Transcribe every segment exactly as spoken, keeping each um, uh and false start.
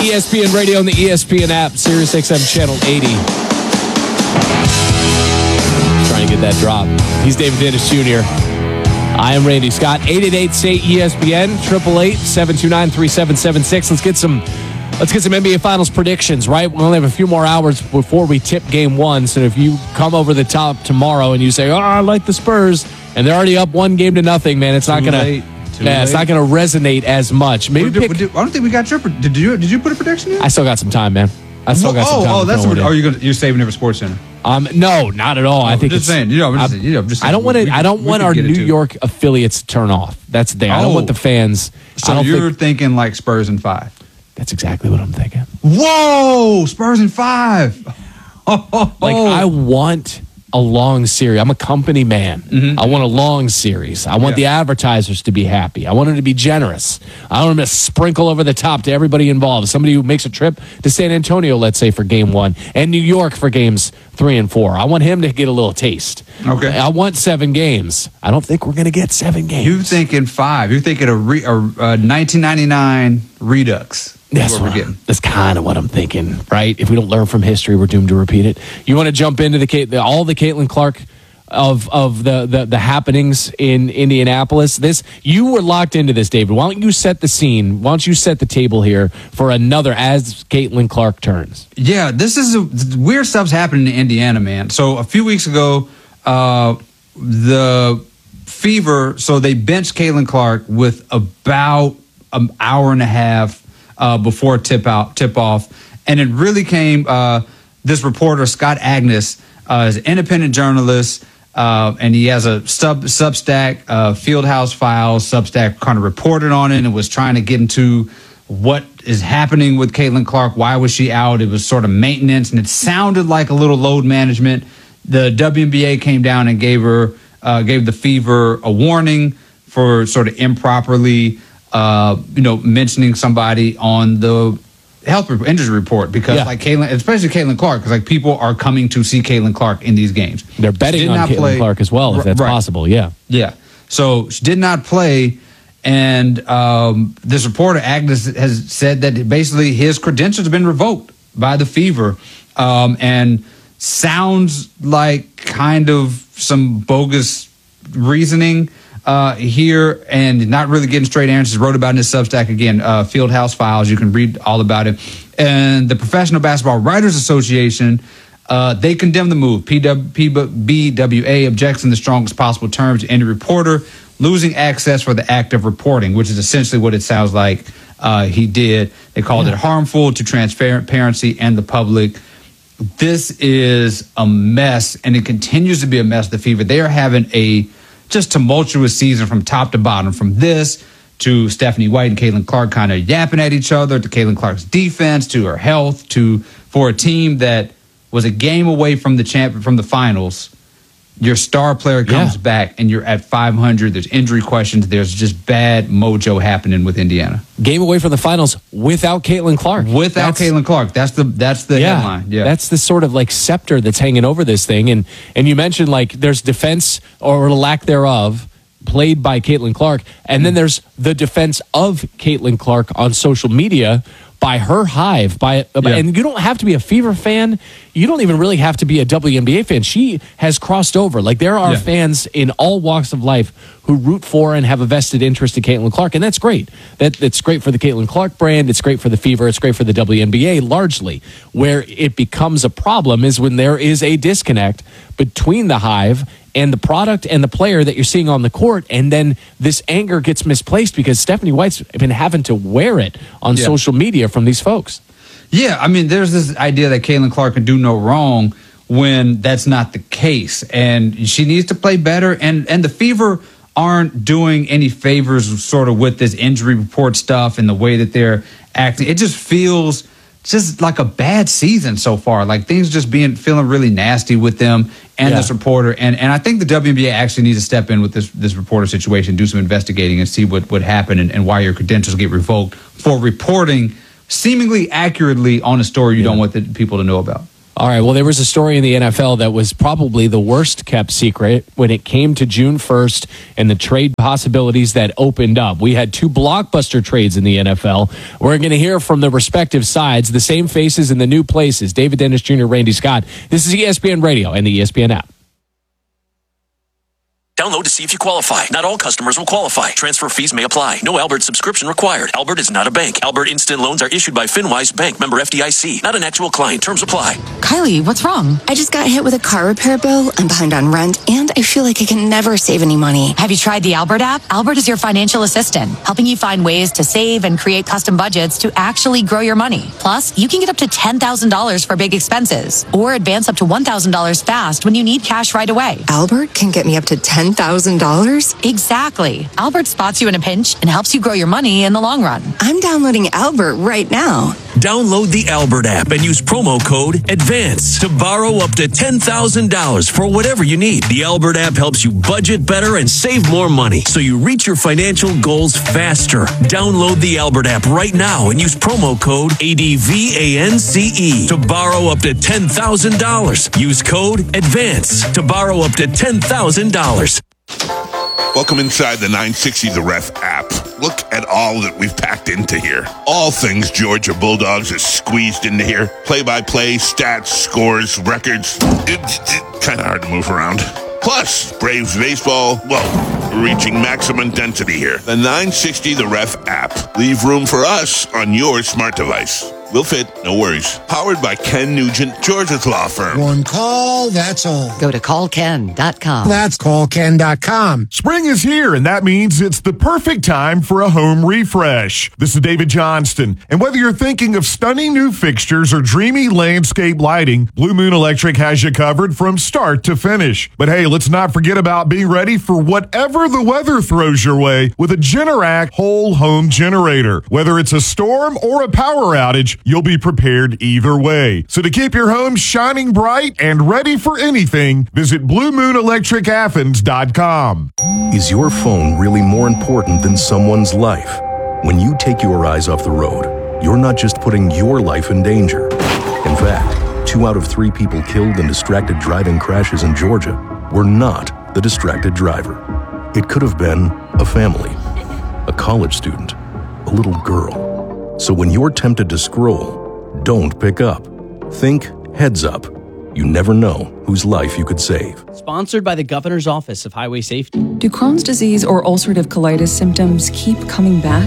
E S P N Radio and the E S P N app, Sirius X M Channel eighty. Trying to get that drop. He's David Dennis Junior I am Randy Scott. eight eight eight, S A Y, E S P N, eight eight eight, seven two nine, three seven seven six. Let's get some let's get some N B A Finals predictions, right? We only have a few more hours before we tip game one. So if you come over the top tomorrow and you say, oh, I like the Spurs, and they're already up one game to nothing, man, it's not going to yeah, it's not going to resonate as much. Maybe do, pick, do, I don't think we got your did you did you put a prediction in? I still got some time, man. I still got oh, some time. Oh, that's what are you going you're saving it for Sports Center. Um, no, not at all. No, I think just it's, saying. You know, I'm just, you know, I'm just saying. I don't want to. I don't we want our New New York affiliates to turn off. That's the thing. I don't Oh. want the fans. So I don't you're think, thinking like Spurs in five. That's exactly what I'm thinking. Whoa, Spurs in five. Oh, Like I want a long series. I'm a company man. Mm-hmm. I want a long series. I want Yeah. the advertisers to be happy. I want them to be generous. I want them to sprinkle over the top to everybody involved. Somebody who makes a trip to San Antonio, let's say, for game one, and New York for games three and four. I want him to get a little taste. Okay. I want seven games. I don't think we're going to get seven games. You thinking five? You're thinking a, re, a, a nineteen ninety-nine Redux. That's what we're what getting. I'm- That's kind of what I'm thinking, right? If we don't learn from history, we're doomed to repeat it. You want to jump into the, Ca- the all the Caitlin Clark of of the, the the happenings in Indianapolis. This you were locked into this, David. Why don't you set the scene? Why don't you set the table here for another as Caitlin Clark turns? Yeah, this is a, weird stuff's happening in Indiana, man. So a few weeks ago, uh, the Fever, so they benched Caitlin Clark with about an hour and a half uh, before tip out tip off, and it really came. Uh, this reporter Scott Agnes uh, is an independent journalist. Uh, and he has a sub Substack, uh, Fieldhouse Files. Substack kind of reported on it and was trying to get into what is happening with Caitlin Clark. Why was she out? It was sort of maintenance, and it sounded like a little load management. The W N B A came down and gave her, uh, gave the Fever a warning for sort of improperly, uh, you know, mentioning somebody on the health re- injury report because Yeah. like Caitlin, especially Caitlin Clark, because like people are coming to see Caitlin Clark in these games. They're betting She did on not Caitlin play- Clark as well, if that's Right. possible. Yeah. Yeah. So she did not play. And um, this reporter, Agnes, has said that basically his credentials have been revoked by the Fever. Um, and sounds like kind of some bogus reasoning uh, here and not really getting straight answers. Wrote about it in his Substack again, uh, Fieldhouse Files. You can read all about it. And the Professional Basketball Writers Association, uh, they condemn the move. P B W A objects in the strongest possible terms to any reporter losing access for the act of reporting, which is essentially what it sounds like uh, he did. They called Yeah. it harmful to transparency and the public. This is a mess, and it continues to be a mess. The Fever, they are having a just tumultuous season from top to bottom, from this to Stephanie White and Caitlin Clark kind of yapping at each other, to Caitlin Clark's defense, to her health, to for a team that was a game away from the champ from the finals. Your star player comes Yeah. back and you're at five hundred. There's injury questions. There's just bad mojo happening with Indiana. Game away from the finals without Caitlin Clark. Without That's- Caitlin Clark. That's the that's the yeah, headline. Yeah. That's the sort of like scepter that's hanging over this thing. And and you mentioned like there's defense or lack thereof played by Caitlin Clark. And then there's the defense of Caitlin Clark on social media by her hive. By, by Yeah. And you don't have to be a Fever fan. You don't even really have to be a W N B A fan. She has crossed over. Like there are Yeah. fans in all walks of life who root for and have a vested interest in Caitlin Clark, and that's great. That that's great for the Caitlin Clark brand. It's great for the Fever. It's great for the W N B A. Largely, where it becomes a problem is when there is a disconnect between the hive and the product and the player that you're seeing on the court, and then this anger gets misplaced because Stephanie White's been having to wear it on Yeah. social media from these folks. Yeah, I mean, there's this idea that Caitlin Clark can do no wrong when that's not the case, and she needs to play better. And and the Fever aren't doing any favors, sort of with this injury report stuff and the way that they're acting. It just feels just like a bad season so far. Like things just being feeling really nasty with them and Yeah. this reporter. And and I think the W N B A actually needs to step in with this this reporter situation, do some investigating, and see what what happened and, and why your credentials get revoked for reporting seemingly accurately on a story you Yeah. don't want the people to know about. All right, well, there was a story in the N F L that was probably the worst kept secret when it came to June first and the trade possibilities that opened up. We had two blockbuster trades in the N F L. We're going to hear from the respective sides, the same faces in the new places. David Dennis Junior, Randy Scott. This is E S P N Radio and the E S P N app. Download to see if you qualify. Not all customers will qualify. Transfer fees may apply. No Albert subscription required. Albert is not a bank. Albert Instant Loans are issued by FinWise Bank, member F D I C. Not an actual client. Terms apply. Kylie, what's wrong? I just got hit with a car repair bill. I'm behind on rent, and I feel like I can never save any money. Have you tried the Albert app? Albert is your financial assistant, helping you find ways to save and create custom budgets to actually grow your money. Plus, you can get up to ten thousand dollars for big expenses, or advance up to one thousand dollars fast when you need cash right away. Albert can get me up to ten thousand dollars? Exactly. Albert spots you in a pinch and helps you grow your money in the long run. I'm downloading Albert right now. Download the Albert app and use promo code ADVANCE to borrow up to ten thousand dollars for whatever you need. The Albert app helps you budget better and save more money so you reach your financial goals faster. Download the Albert app right now and use promo code ADVANCE to borrow up to ten thousand dollars. Use code ADVANCE to borrow up to ten thousand dollars. Welcome inside the nine sixty The Ref app. Look at all that we've packed into here. All things Georgia Bulldogs are squeezed into here. Play-by-play, stats, scores, records. It's, it's kind of hard to move around. Plus, Braves baseball, well, we're reaching maximum density here. The nine sixty The Ref app. Leave room for us on your smart device. Will fit, no worries. Powered by Ken Nugent, Georgia's law firm. One call, that's all. Go to call ken dot com. That's call ken dot com. Spring is here, and that means it's the perfect time for a home refresh. This is David Johnston, and whether you're thinking of stunning new fixtures or dreamy landscape lighting, Blue Moon Electric has you covered from start to finish. But hey, let's not forget about being ready for whatever the weather throws your way with a Generac whole home generator. Whether it's a storm or a power outage, you'll be prepared either way. So to keep your home shining bright and ready for anything, visit blue moon electric athens dot com. Is your phone really more important than someone's life? When you take your eyes off the road, you're not just putting your life in danger. In fact, two out of three people killed in distracted driving crashes in Georgia were not the distracted driver. It could have been a family, a college student, a little girl. So when you're tempted to scroll, don't pick up. Think heads up. You never know whose life you could save. Sponsored by the Governor's Office of Highway Safety. Do Crohn's disease or ulcerative colitis symptoms keep coming back?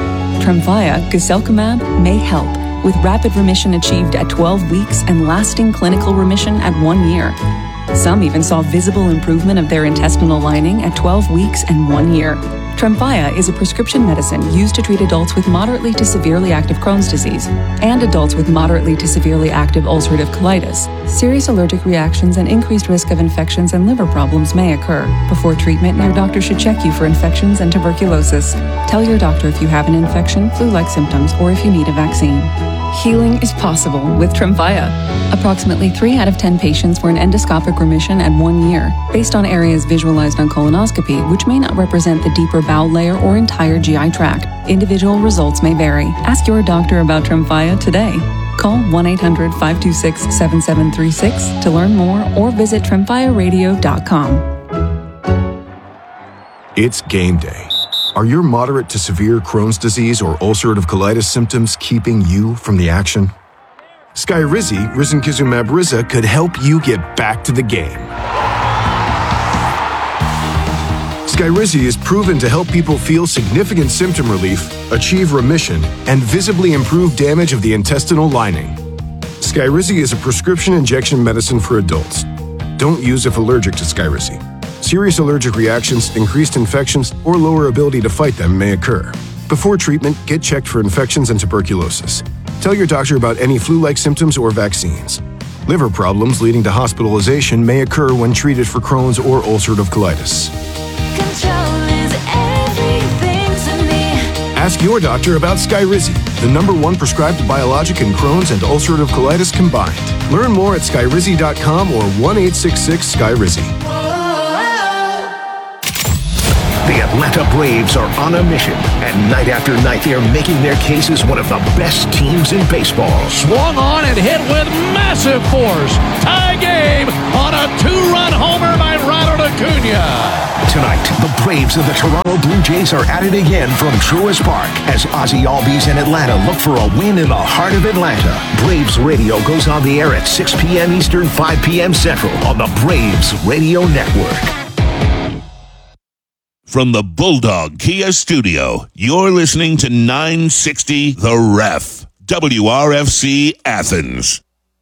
Tremfya, guselkumab, may help, with rapid remission achieved at twelve weeks and lasting clinical remission at one year. Some even saw visible improvement of their intestinal lining at twelve weeks and one year. Tremfya is a prescription medicine used to treat adults with moderately to severely active Crohn's disease and adults with moderately to severely active ulcerative colitis. Serious allergic reactions and increased risk of infections and liver problems may occur. Before treatment, your doctor should check you for infections and tuberculosis. Tell your doctor if you have an infection, flu-like symptoms, or if you need a vaccine. Healing is possible with Tremfya. Approximately three out of ten patients were in endoscopic remission at one year, based on areas visualized on colonoscopy, which may not represent the deeper bowel layer or entire G I tract. Individual results may vary. Ask your doctor about Tremfya today. Call one eight hundred five two six seven seven three six to learn more or visit tremfya radio dot com. It's game day. Are your moderate to severe Crohn's disease or ulcerative colitis symptoms keeping you from the action? Skyrizi, risankizumab Riza, could help you get back to the game. Skyrizi is proven to help people feel significant symptom relief, achieve remission, and visibly improve damage of the intestinal lining. Skyrizi is a prescription injection medicine for adults. Don't use if allergic to Skyrizi. Serious allergic reactions, increased infections, or lower ability to fight them may occur. Before treatment, get checked for infections and tuberculosis. Tell your doctor about any flu-like symptoms or vaccines. Liver problems leading to hospitalization may occur when treated for Crohn's or ulcerative colitis. Control is everything to me. Ask your doctor about Skyrizi, the number one prescribed biologic in Crohn's and ulcerative colitis combined. Learn more at skyrizi dot com or one eight six six Skyrizi. The Atlanta Braves are on a mission, and night after night they are making their case as one of the best teams in baseball. Swung on and hit with massive force. Tie game on a two-run homer by Ronald Acuna. Tonight, the Braves and the Toronto Blue Jays are at it again from Truist Park as Ozzie Albies and Atlanta look for a win in the heart of Atlanta. Braves Radio goes on the air at six p.m. Eastern, five p.m. Central on the Braves Radio Network. From the Bulldog Kia Studio, you're listening to nine sixty The Ref, W R F C Athens.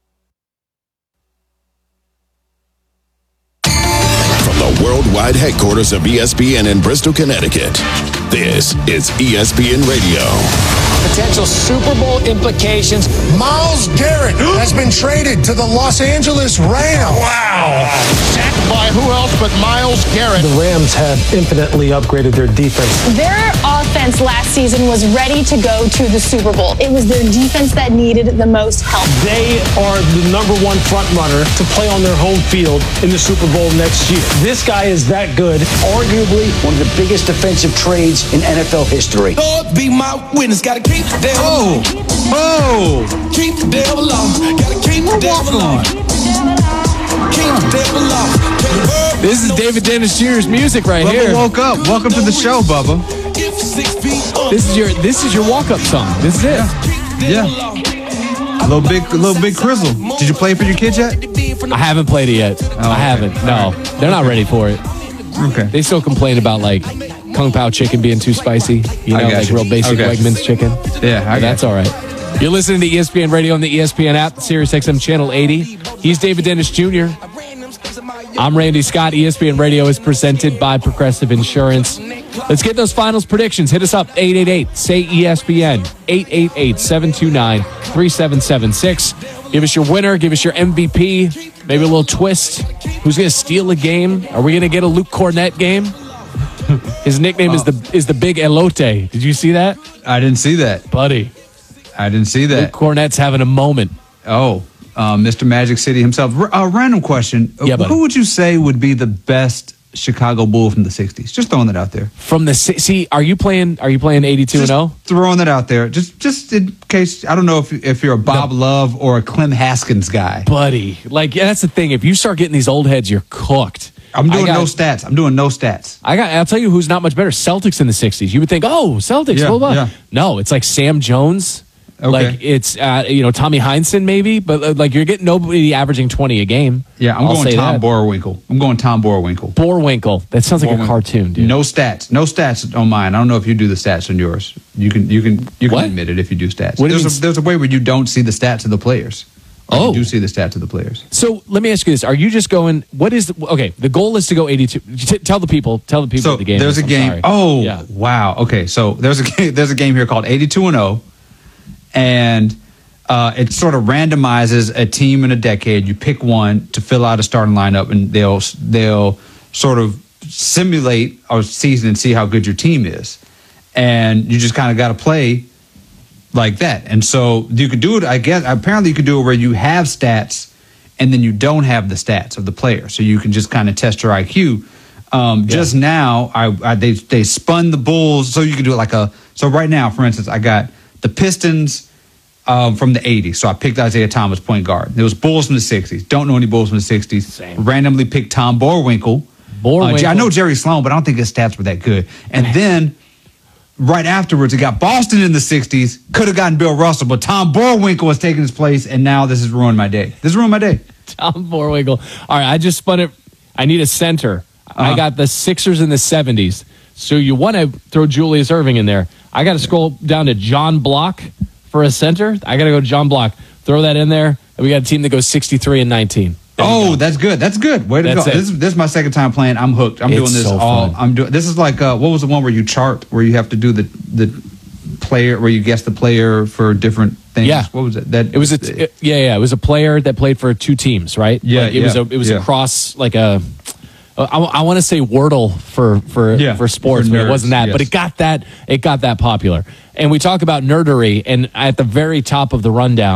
From the worldwide headquarters of E S P N in Bristol, Connecticut, this is E S P N Radio. Potential Super Bowl implications. Myles Garrett has been traded to the Los Angeles Rams. Wow. Sacked by who else but Myles Garrett. The Rams have infinitely upgraded their defense. Their offense last season was ready to go to the Super Bowl. It was their defense that needed the most help. They are the number one front runner to play on their home field in the Super Bowl next year. This guy is that good. Arguably one of the biggest defensive trades in N F L history. Lord be my witness. Gotta keep the devil Oh, oh. Keep the devil off. Gotta keep the devil off. Keep the devil off. This is David Dennis Junior's music right Bubba here. woke up. Welcome to the show, Bubba. This is your this is your walk-up song. This is it. Yeah. Little big, little big Crizzle. Did you play it for your kids yet? I haven't played it yet. Oh, I okay. haven't. No, they're not ready for it. Okay. They still complain about like Kung Pao chicken being too spicy. You I know, got like you. real basic Okay. Wegmans chicken. Yeah, I But got that's you. all right. You're listening to E S P N Radio on the E S P N app, Sirius X M Channel eighty. He's David Dennis Junior I'm Randy Scott. E S P N Radio is presented by Progressive Insurance. Let's get those finals predictions. Hit us up, eight eight eight, S A Y, E S P N, eight eight eight, seven two nine, three seven seven six. Give us your winner. Give us your M V P. Maybe a little twist. Who's going to steal a game? Are we going to get a Luke Cornett game? His nickname is the is the Big Elote. Did you see that? I didn't see that. Buddy. I didn't see Luke that. Cornett's having a moment. Oh, uh, Mister Magic City himself. A uh, random question. Yeah, buddy. Who would you say would be the best Chicago Bull from the sixties? Just throwing that out there. From the si- see, are you playing? Are you playing eighty-two and oh? Throwing that out there, just just in case. I don't know if if you're a Bob Love or a Clem Haskins guy, buddy. Like yeah, that's the thing. If you start getting these old heads, you're cooked. I'm doing got, no stats. I'm doing no stats. I got. I'll tell you who's not much better. Celtics in the sixties. You would think, oh, Celtics. Yeah, blah, blah. yeah. No, it's like Sam Jones. Okay. Like it's uh, you know Tommy Heinsohn maybe, but uh, like you're getting nobody averaging twenty a game. Yeah, I'm I'll going say Tom that. Boerwinkle. I'm going Tom Boerwinkle. Boerwinkle. That sounds like a Boerwinkle. cartoon, dude. No stats. No stats on mine. I don't know if you do the stats on yours. You can you can you can What? admit it if you do stats. What do you there's mean? a there's a way where you don't see the stats of the players. Or Oh. you do see the stats of the players. So let me ask you this: are you just going? What is the, okay? The goal is to go eighty-two. T- tell the people. Tell the people So what the game. there's is. a I'm game. sorry. Oh Yeah. wow. Okay, so there's a game, there's a game here called eighty-two and oh, and uh, it sort of randomizes a team in a decade. You pick one to fill out a starting lineup, and they'll they'll sort of simulate a season and see how good your team is, and you just kind of got to play like that. And so you could do it. I guess apparently you could do it where you have stats, and then you don't have the stats of the player, so you can just kind of test your I Q. Um, Yeah. Just now, I, I they they spun the Bulls, so you can do it like a. So right now, for instance, I got the Pistons um, from the eighties. So I picked Isaiah Thomas, point guard. There was Bulls from the sixties. Don't know any Bulls from the sixties. Same. Randomly picked Tom Boerwinkle. Boerwinkle. Uh, I know Jerry Sloan, but I don't think his stats were that good. And then right afterwards, it got Boston in the sixties. Could have gotten Bill Russell, but Tom Boerwinkle was taking his place, and now this has ruined my day. This has ruined my day. Tom Boerwinkle. All right, I just spun it. I need a center. I Uh-huh. got the Sixers in the seventies. So you want to throw Julius Erving in there. I got to scroll down to John Block for a center. I got to go John Block. Throw that in there. And we got a team that goes sixty-three and nineteen. There you Oh, go. that's good. That's good. Way to That's go. it. This is, this is my second time playing. I'm hooked. I'm It's doing this so all. fun. I'm doing. This is like uh, what was the one where you chart, where you have to do the the player, where you guess the player for different things. Yeah. What was it? That It was a t- it- yeah yeah. It was a player that played for two teams, right? Yeah, Like, it was yeah, a it was yeah. across like a. I, I want to say Wordle for for Yeah, for sports, for but it nerds, wasn't that. yes. But it got that it got that popular. And we talk about nerdery, and at the very top of the rundown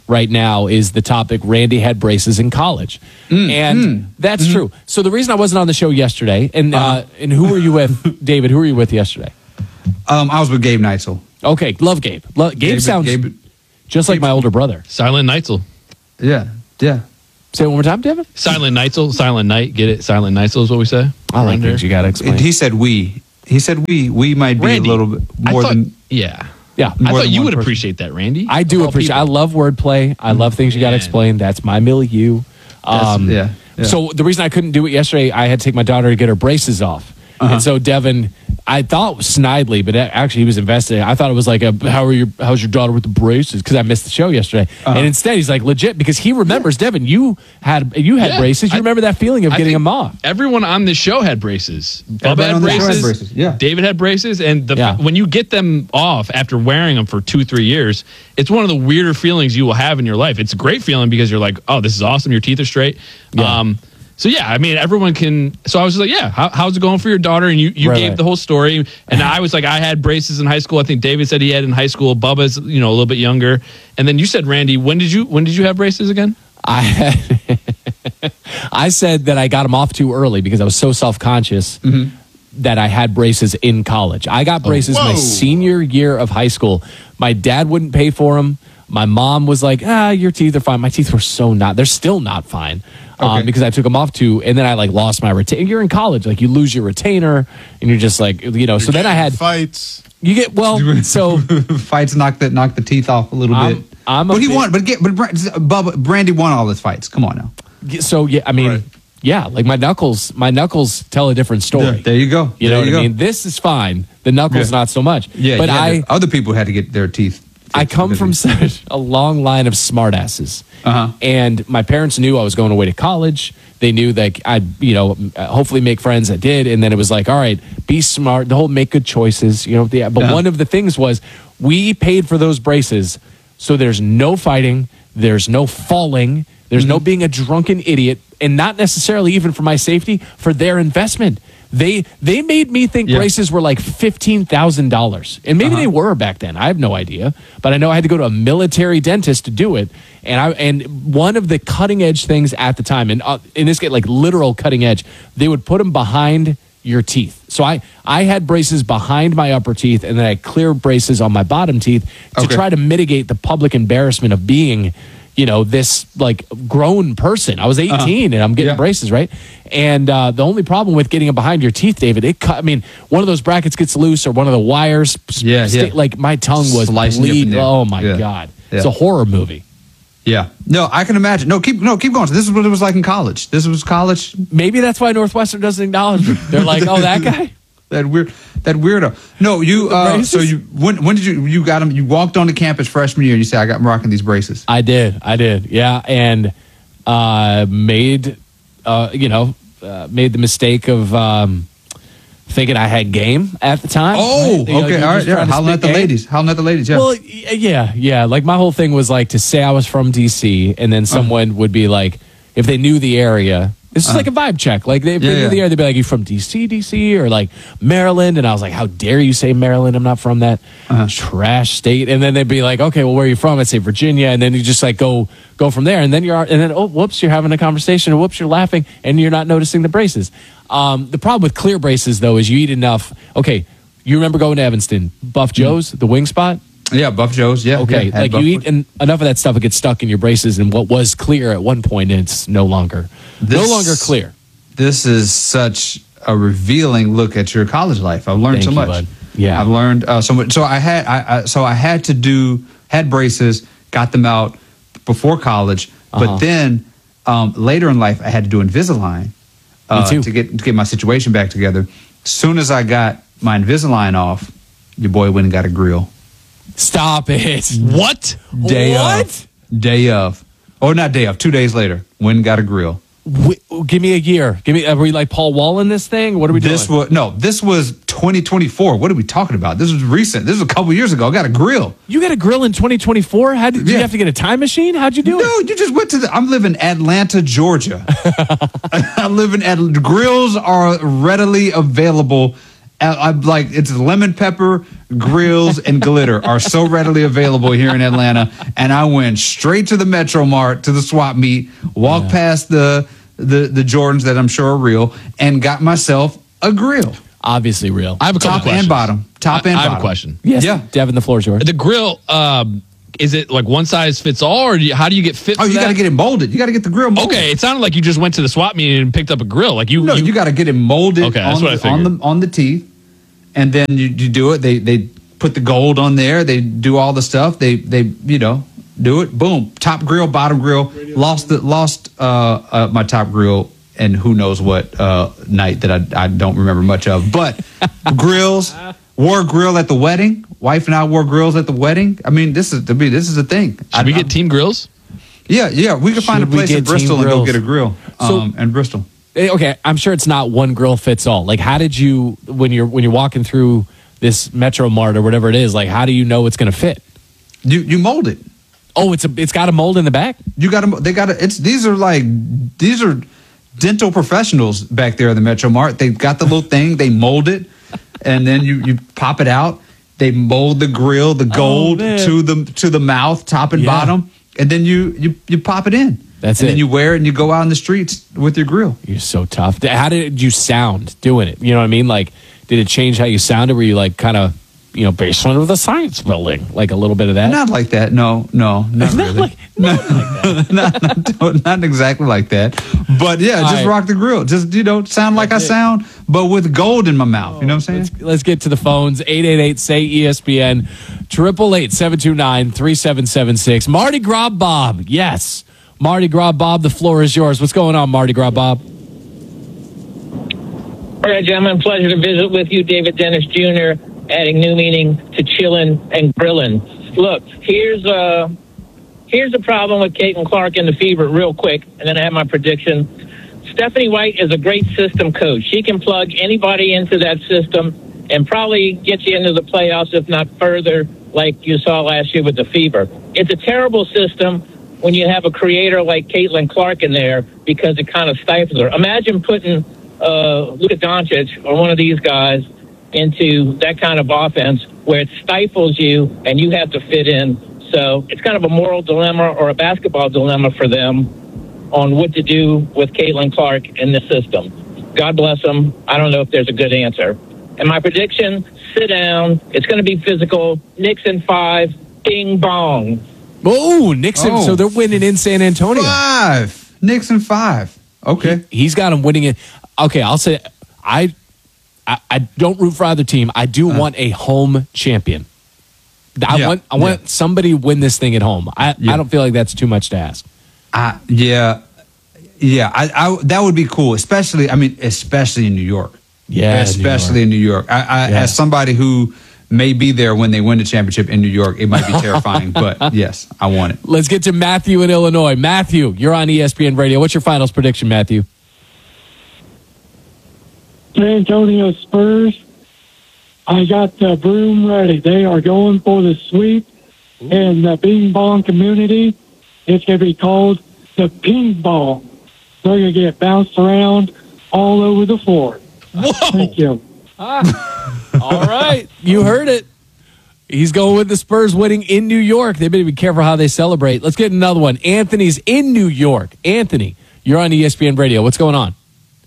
right now is the topic. Randy had braces in college, Mm, and mm, that's mm. true. So the reason I wasn't on the show yesterday, and uh, Uh-huh. and who were you with, David? Who were you with yesterday? Um, I was with Gabe Neitzel. Okay, love Gabe. Lo- Gabe, Gabe- sounds Gabe- just like my older brother. Silent Nightzel. Yeah, yeah. Say it one more time, David. Silent Nightzel. Silent Night. Get it? Silent Nightzel is what we say. I like Around here. things you got to explain. He said we. He said we. We might be Randy, a little bit more I thought, than. Yeah. Yeah, I More thought than you one would person. appreciate that, Randy. I do Of all appreciate. I people. love wordplay. I love things you got to Man. explain. That's my milieu. Um, yeah, yeah. So the reason I couldn't do it yesterday, I had to take my daughter to get her braces off, Uh-huh. and so Devin, I thought was snidely, but actually he was invested. I thought it was like a how are your how's your daughter with the braces? Because I missed the show yesterday, Uh-huh. and instead he's like legit because he remembers Devin. You had you had Yeah, braces. You I- remember that feeling of I getting think them off? Everyone on this show had braces. Bubba Everybody had on the show had braces. braces, yeah. David had braces, and the, Yeah. when you get them off after wearing them for two, three years, it's one of the weirder feelings you will have in your life. It's a great feeling because you're like, oh, this is awesome. Your teeth are straight. Yeah. Um, so yeah, I mean, everyone can. So I was just like, yeah, how, how's it going for your daughter? And you, you Right, gave right. the whole story. And I was like, I had braces in high school. I think David said he had in high school. Bubba's, you know, a little bit younger. And then you said, Randy, when did you when did you have braces again? I had, I said that I got them off too early because I was so self conscious that I had braces in college. I got braces my whoa. senior year of high school. My dad wouldn't pay for them. My mom was like, "Ah, your teeth are fine." My teeth were so not. They're still not fine um, Okay. because I took them off too, and then I like lost my retainer. You're in college, like you lose your retainer, and you're just like, you know. So then I had fights. you get well. So Fights knocked the knocked the teeth off a little I'm- bit. I'm a but he bit- won. But get, but Bra- Bubba, Brandy won all his fights. Come on now. so yeah, I mean, yeah, like my knuckles, my knuckles tell a different story. Yeah, there you go. You There know what you I go. mean? This is fine. The knuckles, Yeah. not so much. Yeah, but you had I, to- other people had to get their teeth. I fixed come because from they- such a long line of smartasses, Uh-huh. and my parents knew I was going away to college. They knew that I'd, you know, hopefully make friends. I did, and then it was like, all right, be smart. The whole make good choices. You know, the, but Uh-huh. one of the things was we paid for those braces, so there's no fighting, there's no falling, there's no being a drunken idiot, and not necessarily even for my safety, for their investment. They they made me think Yeah. braces were like fifteen thousand dollars, and maybe Uh-huh. they were back then. I have no idea, but I know I had to go to a military dentist to do it, and I and one of the cutting edge things at the time, and uh, in this case, like literal cutting edge, they would put them behind your teeth. So I I had braces behind my upper teeth, and then I had clear braces on my bottom teeth to Okay. try to mitigate the public embarrassment of being, you know, this like grown person. I was eighteen and I'm getting Yeah. braces, right? And uh, the only problem with getting them behind your teeth, David, it cut. I mean, one of those brackets gets loose, or one of the wires. Yeah, sta- yeah. Like my tongue was Slicing you up in bleeding. there. Oh my Yeah. god, Yeah. it's a horror movie. Yeah. No, I can imagine. No, keep no keep going. So this is what it was like in college. This was college. Maybe that's why Northwestern doesn't acknowledge me. They're like, oh, that guy. That weird. That weirdo. No, you. The Uh, braces? so you when when did you you got them? You walked onto campus freshman year. and You said I got I'm rocking these braces. I did, I did, yeah, and uh, made, uh, you know, uh, made the mistake of um, thinking I had game at the time. Oh, right? You know, okay, you're all right. just Yeah, trying to howling spit at the game. ladies. Howling at the ladies. Yeah. Well, y- yeah, yeah. Like my whole thing was like to say I was from D C, and then someone would be like, if they knew the area. This is Uh-huh. like a vibe check. Like they, if Yeah, they knew yeah. the area, they'd be like, "You from D C, D C, or like Maryland?" And I was like, "How dare you say Maryland? I'm not from that Uh-huh. trash state." And then they'd be like, "Okay, well, where are you from?" I'd say Virginia, and then you just like go go from there. And then you're and then oh, whoops, you're having a conversation, or whoops, you're laughing, and you're not noticing the braces. Um, the problem with clear braces though is you eat enough. Okay, you remember going to Evanston, Buff Joe's, the wing spot. yeah, Buff Joe's. Yeah. Okay, yeah, had like Buff you eat Joe's. en- enough of that stuff, it gets stuck in your braces, and what was clear at one point, it's no longer no This- longer clear. This is such a revealing look at your college life. I've learned Thank so you, much. bud. Yeah. I've learned uh, so much. So I had, I, I, so I had to do, had braces, got them out before college, Uh-huh. but then um, later in life, I had to do Invisalign uh, too. to get to get my situation back together. Soon as I got my Invisalign off, your boy went and got a grill. Stop it! What? Day What? of, day of, or not day of, two days later, went and got a grill. Wait, give me a year. Give me. Are we like Paul Wall in this thing? What are we doing? This was no. This was twenty twenty-four. What are we talking about? This was recent. This was a couple years ago. I got a grill. You got a grill in twenty twenty-four? How did, did you Yeah. have to get a time machine? How'd you do it? No, you just went to the. I'm living Atlanta, Georgia. I live in Atlanta. Grills are readily available I- I'm like, it's lemon pepper, grills, and glitter are so readily available here in Atlanta. And I went straight to the Metro Mart, to the swap meet, walked Yeah. past the, the the Jordans that I'm sure are real, and got myself a grill. Obviously real. I have a couple Top questions. and bottom. Top I, and I have bottom. a question. Yes. Yeah. Devin, the floor is yours. The grill, um, is it like one size fits all, or do you, how do you get fit? Oh, for you that? got to get it molded. You got to get the grill molded. Okay, it sounded like you just went to the swap meet and picked up a grill. Like you, No, you, you, got to get it molded Okay, on, that's what I the, on figured. the on the teeth, and then you, you do it. They they put the gold on there. They do all the stuff. They they you know do it. Boom. Top grill, bottom grill. Lost the lost uh, uh, my top grill, and who knows what uh, night that I I don't remember much of. But grills, wore a grill at the wedding. Wife and I wore grills at the wedding. I mean, this is to me this is a thing. should I, we get I- team grills? Yeah, yeah. We could find a Should we place in get team Bristol and go grills? get a grill. So- Um, in Bristol. Eh, Okay, I'm sure it's not one grill fits all. Like, how did you when you're when you're walking through this Metro Mart or whatever it is? Like, how do you know it's going to fit? You you mold it. Oh, it's a it's got a mold in the back. You got to. They got to. It's these are like these are dental professionals back there at the Metro Mart. They got the little thing. They mold it, and then you you pop it out. They mold the grill, the gold man. to the to the mouth, top and Yeah. bottom, and then you you you pop it in. That's and it. then you wear it and you go out in the streets with your grill. You're so tough. How did you sound doing it? You know what I mean? Like, did it change how you sounded? Were you like kind of, you know, basement of the science building, like a little bit of that? Not like that. No, no, not Not really. like- not like that. not, not, not exactly like that. But yeah, just All right. rock the grill. Just, you know, sound like I sound, but with gold in my mouth. You know what I'm saying? Let's, let's get to the phones. eight eight eight, S A Y, E S P N, triple eight, seven two nine, three seven seven six. Mardi Gras Bob. Yes. Mardi Gras Bob, the floor is yours. What's going on, Mardi Gras Bob? All right, gentlemen, pleasure to visit with you. David Dennis Junior, adding new meaning to chillin' and grillin'. Look, here's uh, here's the problem with Caitlin Clark and the Fever real quick, and then I have my prediction. Stephanie White is a great system coach. She can plug anybody into that system and probably get you into the playoffs, if not further, like you saw last year with the Fever. It's a terrible system when you have a creator like Caitlin Clark in there because it kind of stifles her. Imagine putting uh, Luka Doncic or one of these guys into that kind of offense where it stifles you and you have to fit in. So it's kind of a moral dilemma or a basketball dilemma for them on what to do with Caitlin Clark in this system. God bless them. I don't know if there's a good answer. And my prediction, sit down. It's going to be physical. Knicks in five. Bing bong. Oh, Nixon. Oh. So they're winning in San Antonio. Five. Knicks and five. Okay. He, he's got them winning it. Okay, I'll say I, I I don't root for either team. I do Uh. want a home champion. I Yeah, want I want yeah. somebody win this thing at home. I, Yeah. I don't feel like that's too much to ask. I, yeah. Yeah. I, I, that would be cool, especially, I mean, especially in New York. Yeah, Especially in New York. I, I, Yeah. As somebody who may be there when they win the championship in New York, it might be terrifying, but yes, I want it. Let's get to Matthew in Illinois. Matthew, you're on E S P N Radio. What's your finals prediction, Matthew? San Antonio Spurs, I got the broom ready. They are going for the sweep. And the Bing Bong community, it's going to be called the Ping Bong. They're going to get bounced around all over the floor. Whoa. Thank you. All right. You heard it. He's going with the Spurs winning in New York. They better be careful how they celebrate. Let's get another one. Anthony's in New York. Anthony, you're on E S P N Radio. What's going on?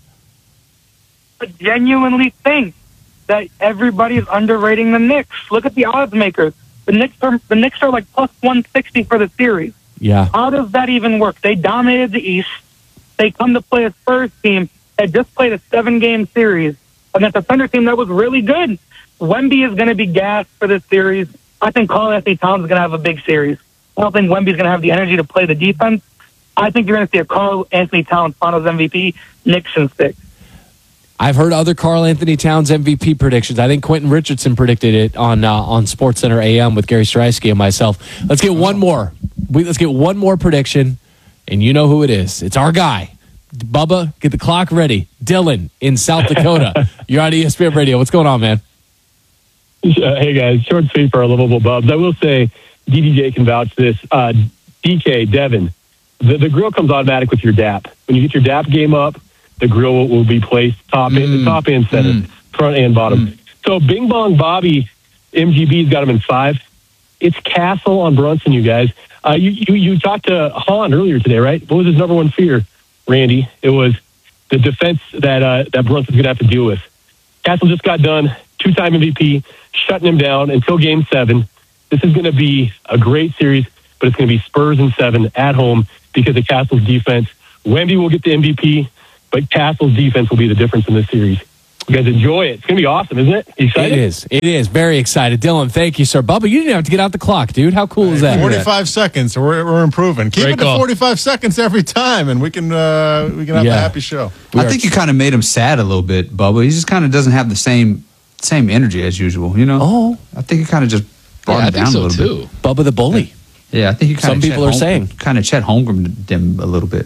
I genuinely think that everybody is underrating the Knicks. Look at the odds makers. The Knicks are the Knicks are like plus one sixty for the series. Yeah. How does that even work? They dominated the East. They come to play a Spurs team that just played a seven-game series against a Thunder team that was really good. Wemby is going to be gassed for this series. I think Karl Anthony Towns is going to have a big series. I don't think Wemby is going to have the energy to play the defense. I think you're going to see a Karl Anthony Towns Finals M V P, Knicks in six. I've heard other Karl Anthony Towns M V P predictions. I think Quentin Richardson predicted it on uh, on SportsCenter A M with Gary Streisky and myself. Let's get one more. We, let's get one more prediction, and you know who it is. It's our guy. Bubba, get the clock ready. Dylan in South Dakota. You're on E S P N Radio. What's going on, man? Uh, hey, guys. Short sweep for our lovable Bubs. I will say D D J can vouch this. Uh, D K, Devin, the, the grill comes automatic with your D A P. When you get your D A P game up, the grill will, will be placed top, Mm. in, top and center, Mm. front and bottom. Mm. So Bing Bong Bobby, M G B's got him in five. It's Castle on Brunson, you guys. Uh, you, you you talked to Han earlier today, right? What was his number one fear, Randy? It was the defense that uh, that Brunson's going to have to deal with. Castle just got done, two-time M V P, shutting him down until Game seven. This is going to be a great series, but it's going to be Spurs in seven at home because of Castle's defense. Wemby will get the M V P, but Castle's defense will be the difference in this series. You guys enjoy it. It's going to be awesome, isn't it? You excited? It is. It is. Very excited. Dylan, thank you, sir. Bubba, you didn't have to get out the clock, dude. How cool is that? forty-five seconds. We're, we're improving. Keep Great it to call. forty-five seconds every time, and we can uh, we can have Yeah. a happy show. I think you kind of made him sad a little bit, Bubba. He just kind of doesn't have the same same energy as usual, you know? Oh. I think you kind of just brought Yeah, I him think down so, a little too. bit. Bubba the bully. Yeah, I think you kind Some of people are saying. kind of Chet Holmgren him a little bit.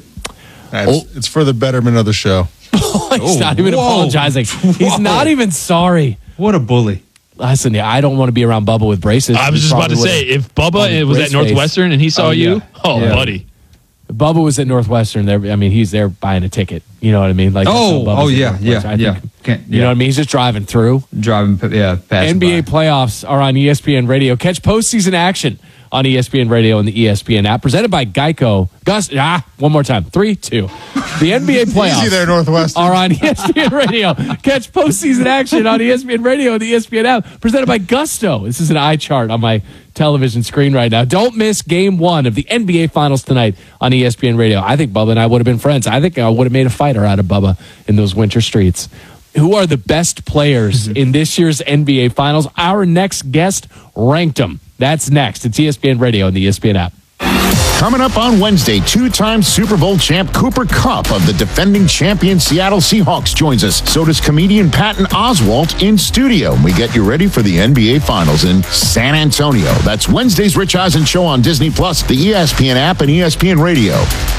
It's, it's for the betterment of the show. He's not even whoa. apologizing. He's not even sorry. What a bully. Listen, yeah, I don't want to be around Bubba with braces. I was He just about to probably say, would've if Bubba on his it was brace at Northwestern face. and he saw Oh, you, yeah. oh, Yeah. buddy. Bubba was at Northwestern. There, I mean, he's there buying a ticket. You know what I mean? Like, that's Oh, how Bubba's oh, at yeah, Northwestern. I yeah, think- yeah. Can't- You yeah. know what I mean? He's just driving through. Driving, yeah, passing N B A by. playoffs are on E S P N Radio. Catch postseason action on E S P N Radio and the E S P N app. Presented by Geico. Gus, ah, one more time. Three, two. The N B A playoffs Easy there, Northwestern. are on E S P N Radio. Catch postseason action on E S P N Radio and the E S P N app. Presented by Gusto. This is an eye chart on my television screen right now. Don't miss game one of the N B A Finals tonight on E S P N Radio. I think Bubba and I would have been friends. I think I would have made a fighter out of Bubba in those winter streets. Who are the best players in this year's N B A Finals? Our next guest ranked them. That's next. It's E S P N Radio and the E S P N app. Coming up on Wednesday, two-time Super Bowl champ Cooper Kupp of the defending champion Seattle Seahawks joins us. So does comedian Patton Oswalt in studio. We get you ready for the N B A Finals in San Antonio. That's Wednesday's Rich Eisen Show on Disney Plus, the E S P N app, and E S P N Radio.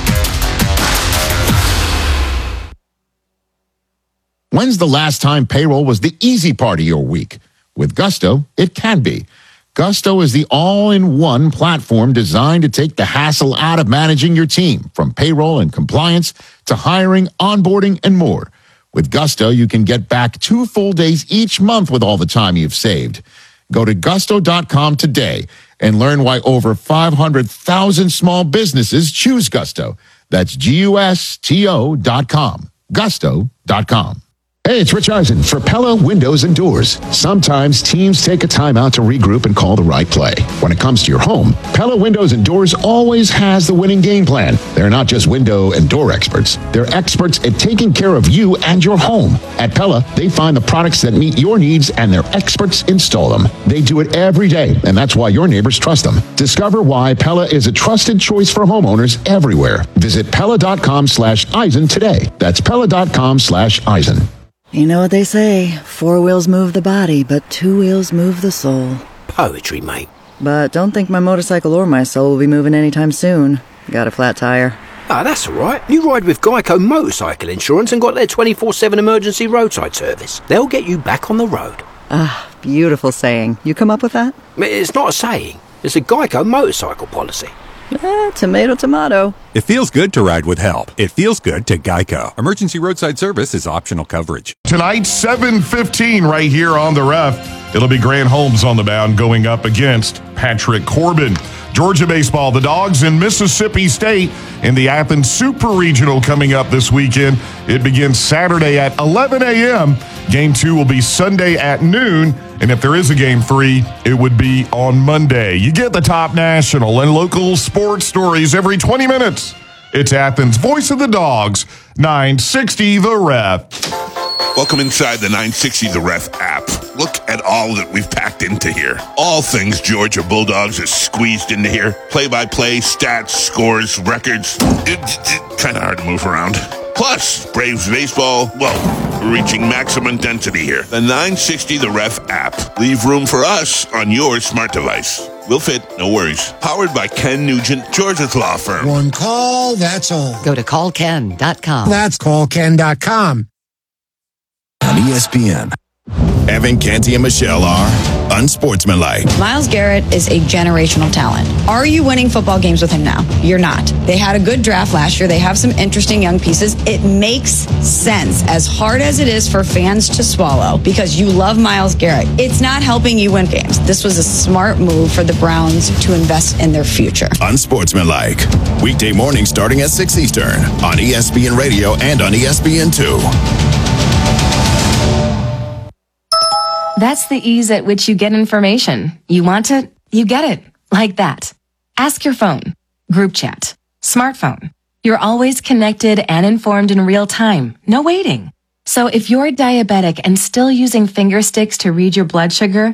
When's the last time payroll was the easy part of your week? With Gusto, it can be. Gusto is the all-in-one platform designed to take the hassle out of managing your team, from payroll and compliance to hiring, onboarding, and more. With Gusto, you can get back two full days each month with all the time you've saved. Go to gusto dot com today and learn why over five hundred thousand small businesses choose Gusto. That's G U S T O dot com. gusto dot com. Hey, it's Rich Eisen for Pella Windows and Doors. Sometimes teams take a time out to regroup and call the right play. When it comes to your home, Pella Windows and Doors always has the winning game plan. They're not just window and door experts. They're experts at taking care of you and your home. At Pella, they find the products that meet your needs and their experts install them. They do it every day, and that's why your neighbors trust them. Discover why Pella is a trusted choice for homeowners everywhere. Visit Pella dot com slash Eisen today. That's Pella dot com slash Eisen. You know what they say, four wheels move the body, but two wheels move the soul. Poetry, mate. But don't think my motorcycle or my soul will be moving anytime soon. Got a flat tire. Ah, that's all right. You ride with Geico Motorcycle Insurance and got their twenty-four seven emergency roadside service. They'll get you back on the road. Ah, beautiful saying. You come up with that? It's not a saying. It's a Geico motorcycle policy. Eh, tomato, tomato. It feels good to ride with help. It feels good to Geico. Emergency roadside service is optional coverage. Tonight, seven fifteen right here on the Ref. It'll be Grant Holmes on the mound going up against Patrick Corbin. Georgia baseball, the Dogs in Mississippi State in the Athens Super Regional coming up this weekend. It begins Saturday at eleven a.m. Game two will be Sunday at noon. And if there is a game three, it would be on Monday. You get the top national and local sports stories every twenty minutes. It's Athens' Voice of the Dogs, nine sixty The Ref. Welcome inside the nine sixty The Ref app. Look at all that we've packed into here. All things Georgia Bulldogs is squeezed into here. Play-by-play, stats, scores, records. It's kind of hard to move around. Plus, Braves baseball, well, reaching maximum density here. The nine sixty The Ref app. Leave room for us on your smart device. We'll fit, no worries. Powered by Ken Nugent, Georgia's law firm. One call, that's all. Go to call ken dot com. That's call ken dot com. On E S P N. Evan Canty and Michelle are unsportsmanlike. Myles Garrett is a generational talent. Are you winning football games with him now? You're not. They had a good draft last year. They have some interesting young pieces. It makes sense, as hard as it is for fans to swallow, because you love Myles Garrett. It's not helping you win games. This was a smart move for the Browns to invest in their future. Unsportsmanlike. Weekday mornings starting at six Eastern on E S P N Radio and on E S P N two. That's the ease at which you get information. You want it, you get it. Like that. Ask your phone. Group chat. Smartphone. You're always connected and informed in real time. No waiting. So if you're diabetic and still using finger sticks to read your blood sugar,